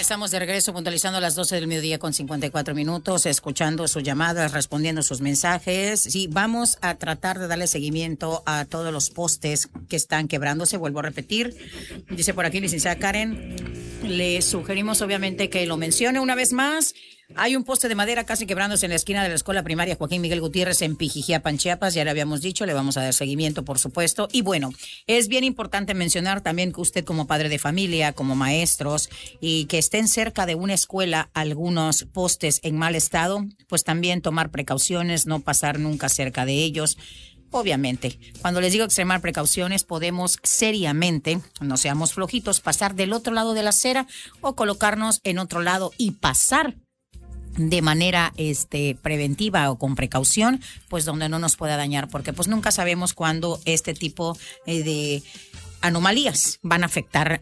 estamos de regreso puntualizando a las 12 del mediodía con 54 minutos, escuchando sus llamadas, respondiendo sus mensajes. Sí, vamos a tratar de darle seguimiento a todos los postes que están quebrándose. Vuelvo a repetir. Dice por aquí, licenciada Karen, le sugerimos obviamente que lo mencione una vez más. Hay un poste de madera casi quebrándose en la esquina de la escuela primaria Joaquín Miguel Gutiérrez en Pijijiapan, Chiapas. Ya le habíamos dicho, le vamos a dar seguimiento, por supuesto. Y bueno, es bien importante mencionar también que usted como padre de familia, como maestros, y que estén cerca de una escuela algunos postes en mal estado, pues también tomar precauciones, no pasar nunca cerca de ellos. Obviamente, cuando les digo extremar precauciones, podemos seriamente, no seamos flojitos, pasar del otro lado de la acera o colocarnos en otro lado y pasar de manera preventiva o con precaución, pues donde no nos pueda dañar, porque pues nunca sabemos cuándo este tipo de anomalías van a afectar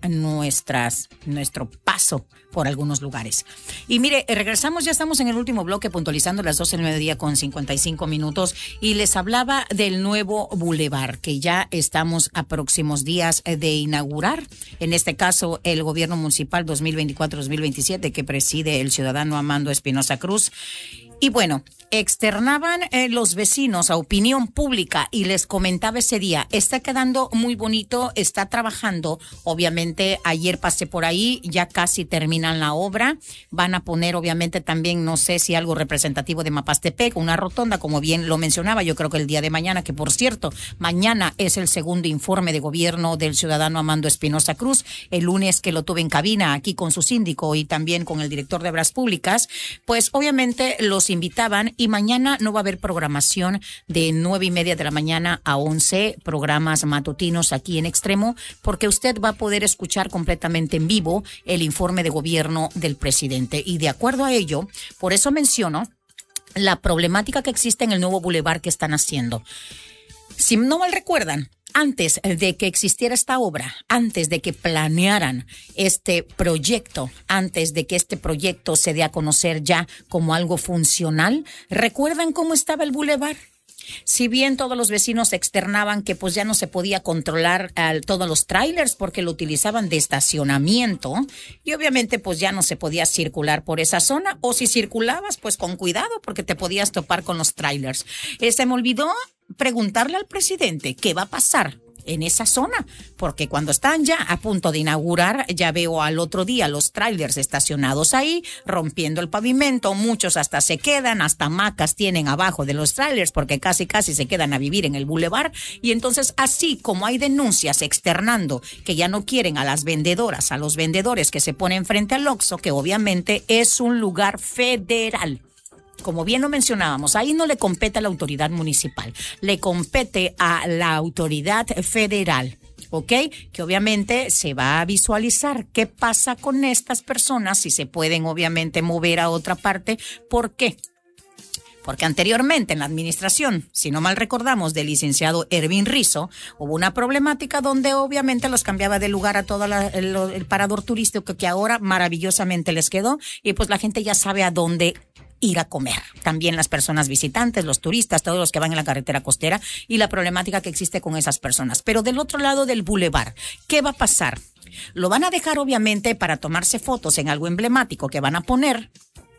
nuestro paso por algunos lugares. Y mire, regresamos, ya estamos en el último bloque puntualizando las 12 del mediodía con 55 minutos y les hablaba del nuevo bulevar que ya estamos a próximos días de inaugurar. En este caso, el gobierno municipal 2024-2027 que preside el ciudadano Amando Espinosa Cruz. Y bueno, externaban los vecinos a opinión pública y les comentaba ese día, está quedando muy bonito, está trabajando, obviamente ayer pasé por ahí, ya casi terminan la obra, van a poner obviamente también, no sé si algo representativo de Mapastepec, una rotonda, como bien lo mencionaba, yo creo que el día de mañana, que por cierto, mañana es el segundo informe de gobierno del ciudadano Amando Espinosa Cruz, el lunes que lo tuve en cabina aquí con su síndico y también con el director de Obras Públicas, pues obviamente los invitaban. Y mañana no va a haber programación de 9:30 de la mañana a 11, programas matutinos aquí en Extremo, porque usted va a poder escuchar completamente en vivo el informe de gobierno del presidente. Y de acuerdo a ello, por eso menciono la problemática que existe en el nuevo bulevar que están haciendo. Si no mal recuerdan, antes de que existiera esta obra, antes de que planearan este proyecto, antes de que este proyecto se dé a conocer ya como algo funcional, ¿recuerdan cómo estaba el bulevar? Si bien todos los vecinos externaban que pues ya no se podía controlar todos los trailers porque lo utilizaban de estacionamiento y obviamente pues ya no se podía circular por esa zona, o si circulabas pues con cuidado porque te podías topar con los trailers. Se me olvidó preguntarle al presidente qué va a pasar en esa zona, porque cuando están ya a punto de inaugurar, ya veo al otro día los trailers estacionados ahí, rompiendo el pavimento, muchos hasta se quedan, hasta hamacas tienen abajo de los trailers, porque casi se quedan a vivir en el bulevar, y entonces así como hay denuncias externando que ya no quieren a las vendedoras, a los vendedores que se ponen frente al Oxxo, que obviamente es un lugar federal. Como bien lo mencionábamos, ahí no le compete a la autoridad municipal, le compete a la autoridad federal, ¿ok? Que obviamente se va a visualizar qué pasa con estas personas, si se pueden obviamente mover a otra parte. ¿Por qué? Porque anteriormente en la administración, si no mal recordamos, del licenciado Ervin Rizzo, hubo una problemática donde obviamente los cambiaba de lugar a todo el parador turístico que ahora maravillosamente les quedó, y pues la gente ya sabe a dónde ir a comer. También las personas visitantes, los turistas, todos los que van en la carretera costera, y la problemática que existe con esas personas. Pero del otro lado del bulevar, ¿qué va a pasar? Lo van a dejar obviamente para tomarse fotos en algo emblemático que van a poner,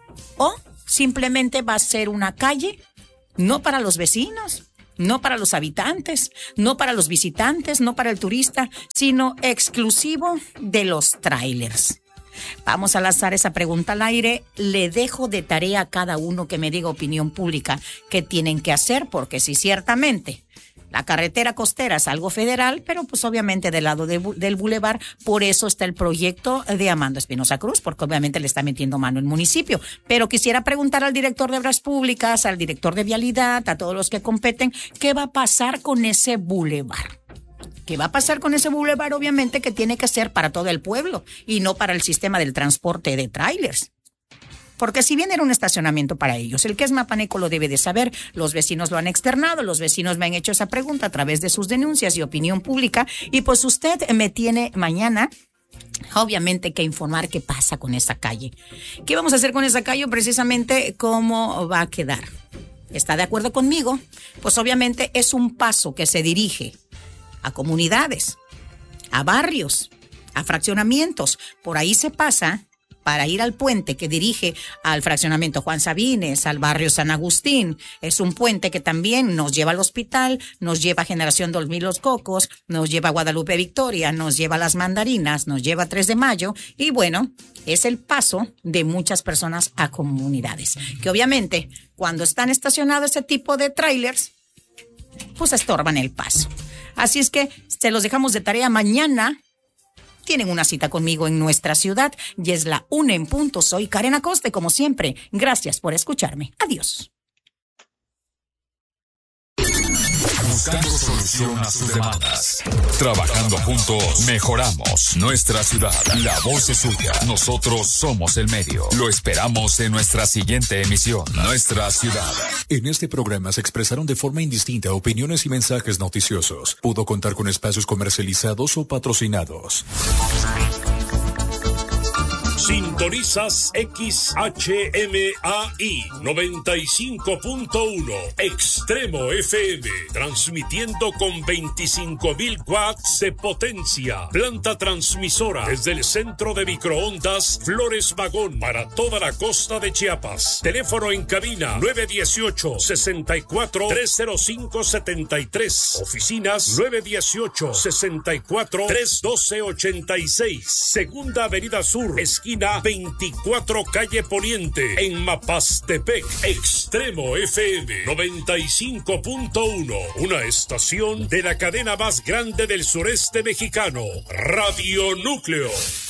o simplemente va a ser una calle, no para los vecinos, no para los habitantes, no para los visitantes, no para el turista, sino exclusivo de los trailers. Vamos a lanzar esa pregunta al aire. Le dejo de tarea a cada uno que me diga opinión pública qué tienen que hacer, porque si ciertamente la carretera costera es algo federal, pero pues obviamente del lado del bulevar, por eso está el proyecto de Amando Espinosa Cruz, porque obviamente le está metiendo mano el municipio. Pero quisiera preguntar al director de Obras Públicas, al director de Vialidad, a todos los que competen, ¿qué va a pasar con ese bulevar? ¿Qué va a pasar con ese bulevar? Obviamente que tiene que ser para todo el pueblo y no para el sistema del transporte de trailers. Porque si bien era un estacionamiento para ellos, el que es mapaneco lo debe de saber, los vecinos lo han externado, los vecinos me han hecho esa pregunta a través de sus denuncias y opinión pública, y pues usted me tiene mañana obviamente que informar qué pasa con esa calle. ¿Qué vamos a hacer con esa calle? Precisamente cómo va a quedar. ¿Está de acuerdo conmigo? Pues obviamente es un paso que se dirige a comunidades, a barrios, a fraccionamientos. Por ahí se pasa para ir al puente que dirige al fraccionamiento Juan Sabines, al barrio San Agustín. Es un puente que también nos lleva al hospital, nos lleva a Generación 2000 Los Cocos, nos lleva a Guadalupe Victoria, nos lleva a Las Mandarinas, nos lleva a 3 de Mayo y bueno, es el paso de muchas personas a comunidades. Que obviamente cuando están estacionados ese tipo de trailers, pues estorban el paso. Así es que se los dejamos de tarea mañana. Tienen una cita conmigo en nuestra ciudad y es la 1 en punto. Soy Karen Acosta y como siempre, gracias por escucharme. Adiós. Buscando solución a sus demandas. Trabajando juntos, mejoramos nuestra ciudad. La voz es suya. Nosotros somos el medio. Lo esperamos en nuestra siguiente emisión. Nuestra ciudad. En este programa se expresaron de forma indistinta opiniones y mensajes noticiosos. Pudo contar con espacios comercializados o patrocinados. Sintonizas XHMAI 95.1 Extremo FM, transmitiendo con 25,000 watts de potencia. Planta transmisora desde el centro de microondas Flores Magón para toda la costa de Chiapas. Teléfono en cabina 918-64-305-73. Oficinas 918-64-312-86. Segunda Avenida Sur, esquina 24 calle Poniente, en Mapastepec. Extremo FM 95.1, una estación de la cadena más grande del sureste mexicano, Radio Núcleo.